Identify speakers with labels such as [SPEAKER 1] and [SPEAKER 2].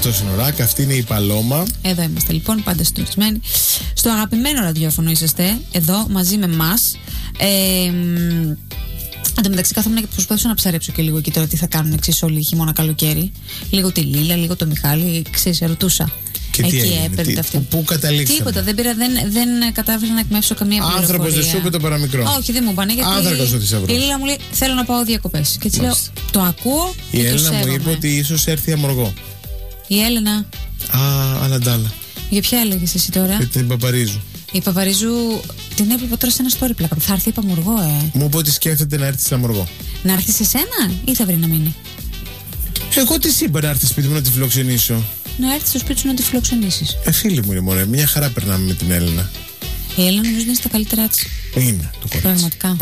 [SPEAKER 1] ευχαριστώ Συνοράκα. Αυτή είναι η Παλώμα.
[SPEAKER 2] Εδώ είμαστε λοιπόν, πάντα συντονισμένοι. Στο αγαπημένο ραδιόφωνο είσαστε, εδώ μαζί με εμάς. Εν τω μεταξύ, κάθομαι και προσπαθούσα να ψαρέψω και λίγο εκεί τώρα τι θα κάνουν εξής όλοι χειμώνα καλοκαίρι. Λίγο τη Λίλα, λίγο το Μιχάλη, ξέρεις, ρωτούσα.
[SPEAKER 1] Και εκεί έπαιρνε αυτή. Πού καταλήξαμε?
[SPEAKER 2] Τίποτα, δεν κατάφερα να εκμεύσω καμία πληροφορία.
[SPEAKER 1] Άνθρωπος δεν σου είπε το παραμικρό.
[SPEAKER 2] Όχι, δεν μου πάνε γιατί.
[SPEAKER 1] Άνθρακος ο θησαυρός.
[SPEAKER 2] Η Λίλα μου λέει: θέλω να πάω διακοπές. Και έτσι λέω: το ακούω.
[SPEAKER 1] Η Έλενα μου είπε ότι ίσως έρθει αμοργό.
[SPEAKER 2] Η Έλενα.
[SPEAKER 1] Αναντάλα.
[SPEAKER 2] Για ποια έλεγες εσύ τώρα?
[SPEAKER 1] Για την Παπαρίζου.
[SPEAKER 2] Η Παπαρίζου την έβλεπα τώρα σε ένα story πλάκα. Θα έρθει, είπα Αμοργό,
[SPEAKER 1] Μου είπε ότι σκέφτεται να έρθει σε Αμοργό.
[SPEAKER 2] Να έρθει σε σένα ή θα βρει να μείνει?
[SPEAKER 1] Εγώ τι είπα, να έρθει σπίτι μου να τη φιλοξενήσω.
[SPEAKER 2] Να έρθει στο σπίτι σου να τη φιλοξενήσεις.
[SPEAKER 1] Φίλη μου είναι μωρέ, μια χαρά περνάμε με την Έλενα.
[SPEAKER 2] Η Έλενα νομίζω είναι στα καλύτερά της.
[SPEAKER 1] Είναι το κορίτσι.
[SPEAKER 2] Πραγματικά.